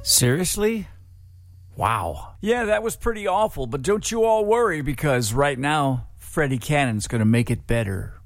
Seriously? Wow. Yeah, that was pretty awful, but don't you all worry because right now, Freddie Cannon's going to make it better.